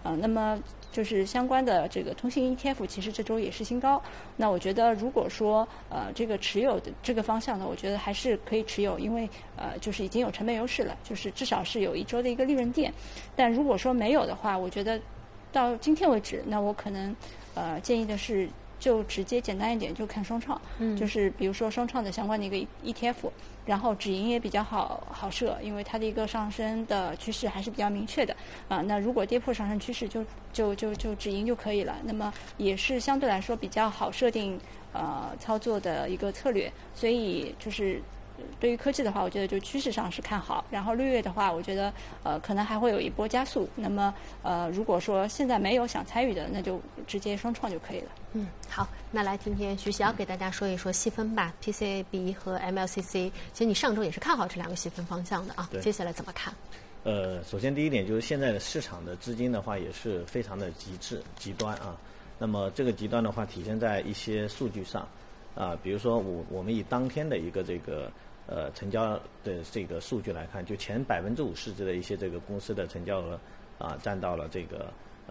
那么就是相关的这个通信 ETF 其实这周也是新高。那我觉得如果说这个持有的这个方向呢，我觉得还是可以持有，因为就是已经有成本优势了，就是至少是有1周的一个利润垫。但如果说没有的话，我觉得到今天为止，那我可能建议的是就直接简单一点，就看双创，就是比如说双创的相关的一个 ETF， 然后止盈也比较好设，因为它的一个上升的趋势还是比较明确的那如果跌破上升趋势就止盈就可以了，那么也是相对来说比较好设定操作的一个策略，所以就是对于科技的话，我觉得就趋势上是看好，然后6月的话，我觉得可能还会有一波加速。那么如果说现在没有想参与的，那就直接双创就可以了。 好，那来今天徐晓给大家说一说细分吧 ，PCB 和 MLCC。其实你上周也是看好这2个细分方向的啊，接下来怎么看？ 首先第一点就是现在的市场的资金的话也是非常的极端啊。那么这个极端的话体现在一些数据上比如说我们以当天的一个这个成交的这个数据来看，就前50%市值的一些这个公司的成交额占到了这个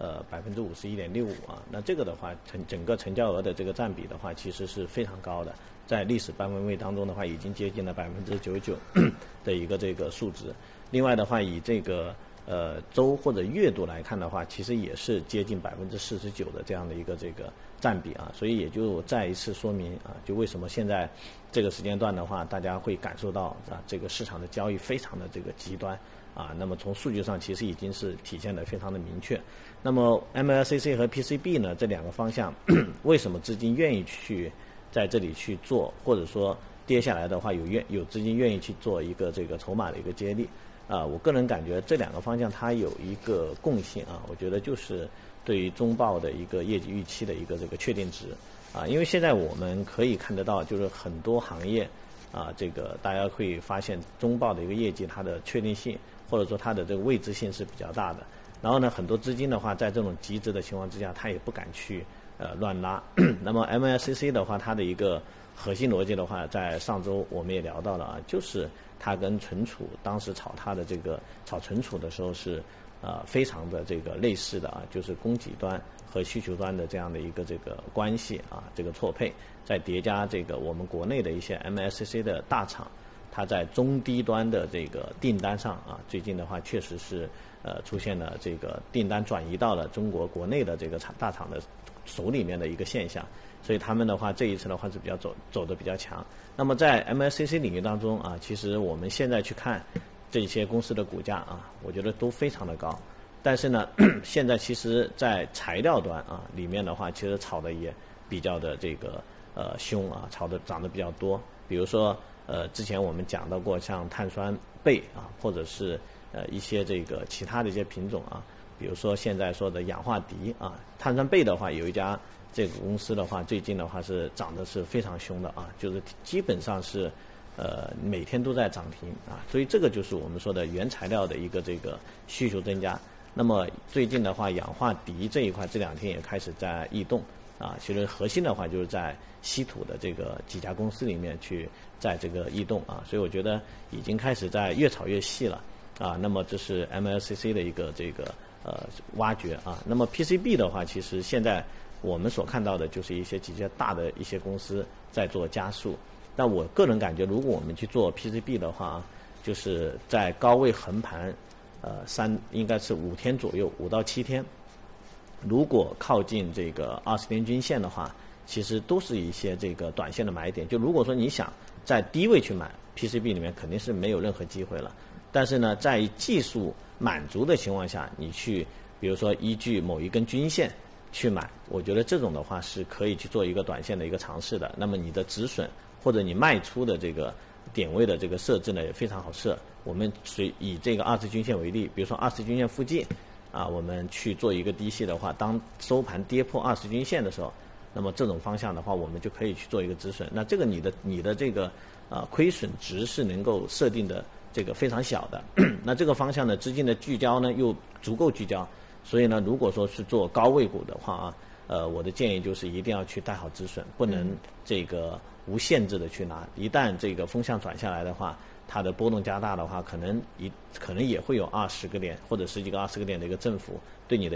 51.65%那这个的话整个成交额的这个占比的话其实是非常高的，在历史半位当中的话已经接近了99%的一个这个数值。另外的话以这个周或者月度来看的话，其实也是接近49%的这样的一个这个占比所以也就再一次说明就为什么现在这个时间段的话，大家会感受到这个市场的交易非常的这个极端那么从数据上其实已经是体现的非常的明确。那么 MLCC 和 PCB 呢这2个方向为什么资金愿意去在这里去做，或者说跌下来的话有资金愿意去做一个这个筹码的一个接力我个人感觉这2个方向它有一个共性我觉得就是对于中报的一个业绩预期的一个这个确定值因为现在我们可以看得到，就是很多行业这个大家会发现中报的一个业绩它的确定性或者说它的这个未知性是比较大的。然后呢，很多资金的话在这种极值的情况之下，它也不敢去乱拉。那么 MLCC 的话，它的一个核心逻辑的话，在上周我们也聊到了就是它跟存储当时炒它的这个炒存储的时候是非常的这个类似的就是供给端和需求端的这样的一个这个关系这个错配，再叠加这个我们国内的一些 MLCC 的大厂，它在中低端的这个订单上最近的话确实是出现了这个订单转移到了中国国内的这个大厂的手里面的一个现象，所以他们的话这一次的话是比较走得比较强。那么在 MLCC 领域当中其实我们现在去看这些公司的股价我觉得都非常的高，但是呢现在其实在材料端里面的话其实炒的也比较的这个凶涨得比较多。比如说之前我们讲到过像碳酸钡或者是一些这个其他的一些品种比如说现在说的氧化镝碳酸钡的话有一家这个公司的话最近的话是涨得是非常凶的就是基本上是每天都在涨停所以这个就是我们说的原材料的一个这个需求增加。那么最近的话氧化镝这一块这2天也开始在异动其实核心的话就是在稀土的这个几家公司里面去在这个异动所以我觉得已经开始在越炒越细了那么这是 MLCC 的一个这个挖掘那么 PCB 的话其实现在我们所看到的就是几家大的一些公司在做加速。但我个人感觉如果我们去做 PCB 的话就是在高位横盘应该是5天左右，5到7天，如果靠近这个20天均线的话，其实都是一些这个短线的买点。就如果说你想在低位去买 PCB 里面肯定是没有任何机会了，但是呢在技术满足的情况下，你去比如说依据某一根均线去买，我觉得这种的话是可以去做一个短线的一个尝试的。那么你的止损或者你卖出的这个点位的这个设置呢也非常好设。我们以这个20均线为例，比如说20均线附近我们去做一个低吸的话，当收盘跌破20均线的时候，那么这种方向的话我们就可以去做一个止损。那这个你的这个亏损值是能够设定的这个非常小的那这个方向的资金的聚焦呢又足够聚焦，所以呢如果说是做高位股的话我的建议就是一定要去带好止损，不能这个无限制的去拿。一旦这个风向转下来的话，它的波动加大的话，可能也会有20个点或者10几个20个点的一个振幅，对你的